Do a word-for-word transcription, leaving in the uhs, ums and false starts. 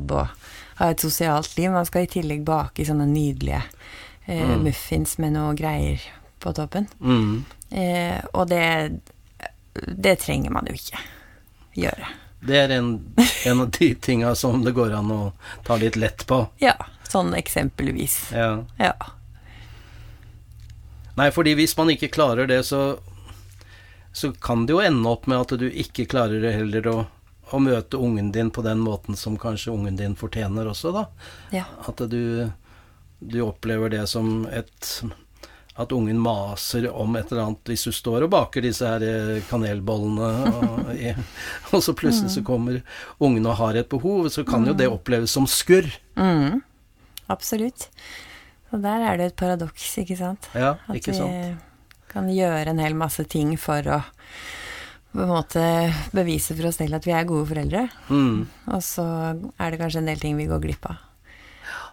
jobb og ha et sosialt liv. Man skal i tillegg bake i sånne nydelige eh, mm. muffins med noe greier på toppen. Mm. Eh, og det, det trenger man jo ikke gjøre. Det er en, en av de tingene som det går an å ta litt lett på. Ja, sånn eksempelvis. Ja. Ja. Nei, fordi hvis man ikke klarer det, så, så kan det jo ende opp med at du ikke klarer det heller å, å møte ungen din på den måten som kanskje ungen din fortjener også, da. Ja. At du, du opplever det som et... at ungen maser om et eller annet hvis du står og baker disse her kanelbollene og, og så plutselig så kommer ungen og har et behov, så kan jo det oppleves som skurr. Mm. Absolutt. Og der er det et paradoks, ikke sant? Ja, ikke sant. At vi kan gjøre en hel masse ting for å på en måte bevise for oss selv at vi er gode foreldre. Mm. Og så er det kanskje en del ting vi går glipp av.